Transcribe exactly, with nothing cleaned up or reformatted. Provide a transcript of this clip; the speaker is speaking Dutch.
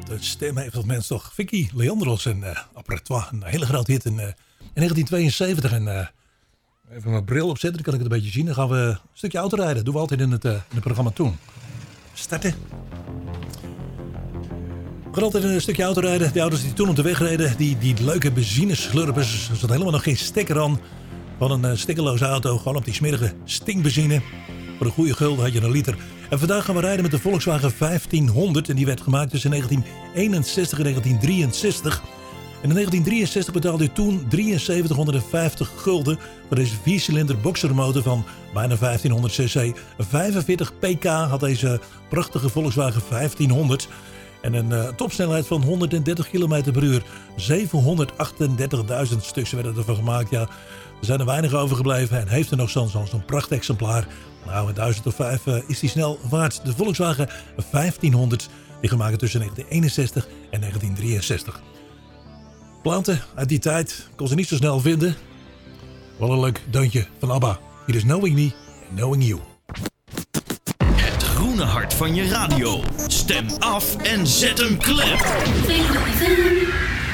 de stem heeft dat mens toch. Vicky Leandros en uh, Apparatois, een hele grote hit in, uh, in negentien tweeënzeventig. En uh, even mijn bril opzetten, dan kan ik het een beetje zien. Dan gaan we een stukje autorijden. Dat doen we altijd in het, uh, in het programma toen. Starten. We gaan altijd een stukje autorijden. De auto's die toen op de weg reden, die, die leuke benzineslurpers. Er zat helemaal nog geen stekker aan van een uh, stekkerloze auto. Gewoon op die smerige stinkbenzine. Voor een goede gulden had je een liter. En vandaag gaan we rijden met de Volkswagen vijftienhonderd. En die werd gemaakt tussen negentien eenenzestig en negentien drieënzestig. En in negentien drieënzestig betaalde je toen drieënzeventighonderdvijftig gulden voor deze viercilinder boxermotor van bijna vijftienhonderd cc. vijfenveertig pk had deze prachtige Volkswagen vijftienhonderd. En een uh, topsnelheid van honderddertig kilometer per uur. zevenhonderdachtendertigduizend stuks werden ervan gemaakt. Ja, er zijn er weinig overgebleven en heeft er nog zo'n zo'n prachtexemplaar. Nou, een duizend of vijf uh, is die snel waard. De Volkswagen vijftienhonderd, die gemaakt tussen negentien eenenzestig en negentien drieënzestig. Platen uit die tijd kon ze niet zo snel vinden. Wel een leuk deuntje van ABBA. Hier is Knowing Me and Knowing You. Het groene hart van je radio. Stem af en zet hem klem.